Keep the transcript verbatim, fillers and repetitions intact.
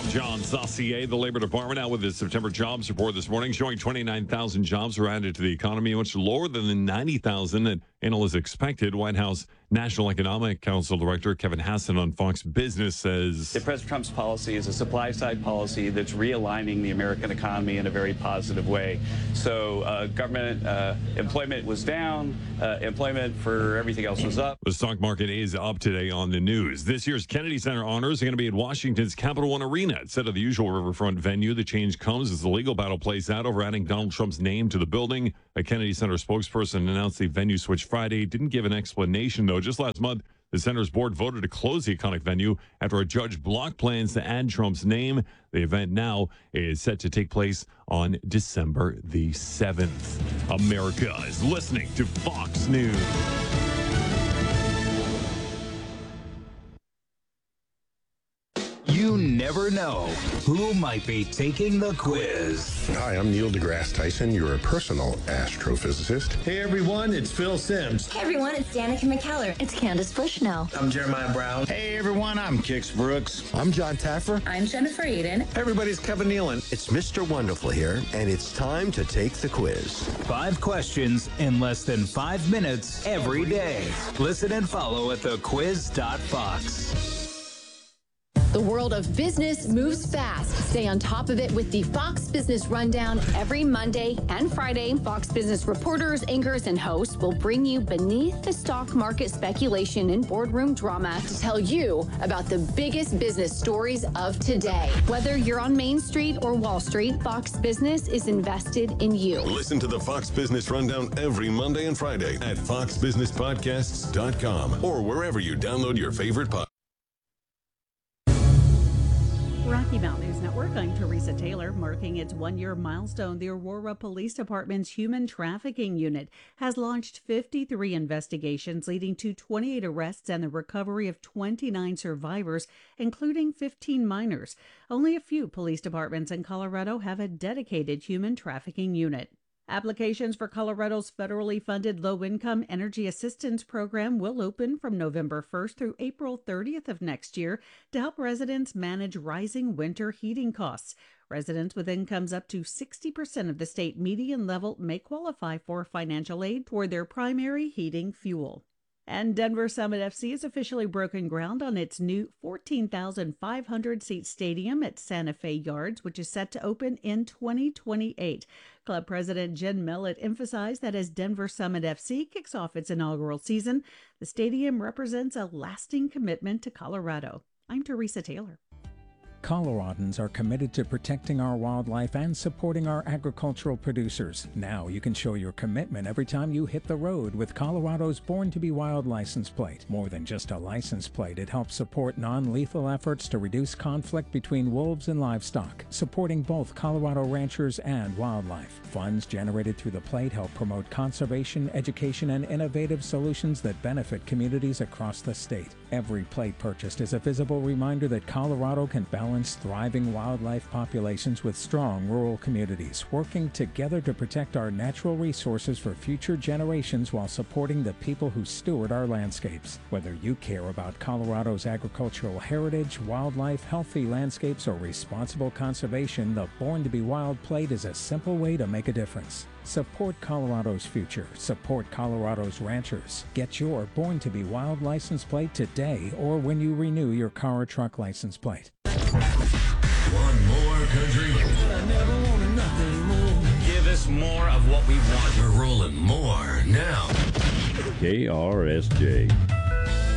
John Saucier, the Labor Department, out with the September jobs report this morning, showing twenty-nine thousand jobs were added to the economy, much lower than the ninety thousand that analysts expected. White House National Economic Council Director Kevin Hassan on Fox Business says that President Trump's policy is a supply-side policy that's realigning the American economy in a very positive way. So uh, government uh, employment was down, uh, employment for everything else was up. The stock market is up today on the news. This year's Kennedy Center honors are going to be at Washington's Capital One Arena. Instead of the usual riverfront venue, the change comes as the legal battle plays out over adding Donald Trump's name to the building. A Kennedy Center spokesperson announced the venue switch Friday. Didn't give an explanation, though. Just last month, the center's board voted to close the iconic venue after a judge blocked plans to add Trump's name. The event now is set to take place on December the seventh. America is listening to Fox News. You never know who might be taking the quiz. Hi, I'm Neil deGrasse Tyson, your personal astrophysicist. Hey everyone, it's Phil Sims. Hey everyone, it's Danica McKellar. It's Candace Bushnell. I'm Jeremiah Brown. Hey everyone, I'm Kix Brooks. I'm John Taffer. I'm Jennifer Aiden. Everybody's Kevin Nealon. It's Mister Wonderful here, and it's time to take the quiz. Five questions in less than five minutes every day. Listen and follow at the quiz dot fox. The world of business moves fast. Stay on top of it with the Fox Business Rundown every Monday and Friday. Fox Business reporters, anchors, and hosts will bring you beneath the stock market speculation and boardroom drama to tell you about the biggest business stories of today. Whether you're on Main Street or Wall Street, Fox Business is invested in you. Listen to the Fox Business Rundown every Monday and Friday at fox business podcasts dot com or wherever you download your favorite podcast. Rocky Mountain News Network, I'm Teresa Taylor. Marking its one-year milestone, the Aurora Police Department's Human Trafficking Unit has launched fifty-three investigations, leading to twenty-eight arrests and the recovery of twenty-nine survivors, including fifteen minors. Only a few police departments in Colorado have a dedicated human trafficking unit. Applications for Colorado's federally funded low-income energy assistance program will open from November first through April thirtieth of next year to help residents manage rising winter heating costs. Residents with incomes up to sixty percent of the state median level may qualify for financial aid toward their primary heating fuel. And Denver Summit F C has officially broken ground on its new fourteen thousand five hundred seat stadium at Santa Fe Yards, which is set to open in twenty twenty-eight. Club president Jen Mellett emphasized that as Denver Summit F C kicks off its inaugural season, the stadium represents a lasting commitment to Colorado. I'm Teresa Taylor. Coloradans are committed to protecting our wildlife and supporting our agricultural producers. Now you can show your commitment every time you hit the road with Colorado's Born to be Wild license plate. More than just a license plate, it helps support non-lethal efforts to reduce conflict between wolves and livestock, supporting both Colorado ranchers and wildlife. Funds generated through the plate help promote conservation, education, and innovative solutions that benefit communities across the state. Every plate purchased is a visible reminder that Colorado can balance thriving wildlife populations with strong rural communities, working together to protect our natural resources for future generations while supporting the people who steward our landscapes. Whether you care about Colorado's agricultural heritage, wildlife, healthy landscapes, or responsible conservation, the Born to be Wild plate is a simple way to make a difference. Support Colorado's future. Support Colorado's ranchers. Get your Born to be Wild license plate today or when you renew your car or truck license plate. Want more country? I never wanted nothing more. Give us more of what we want. We're rolling more now. K R S J.